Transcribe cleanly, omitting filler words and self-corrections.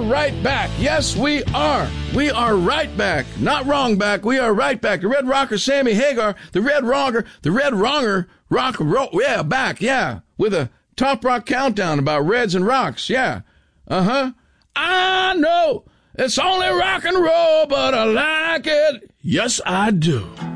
right back. Yes, we are. We are right back. Not wrong back. We are right back. The Red Rocker, Sammy Hagar, the Red Wronger, rock and roll. Yeah, back. Yeah, with a Top Rock countdown about Reds and rocks. Yeah. I know it's only rock and roll, but I like it. Yes, I do.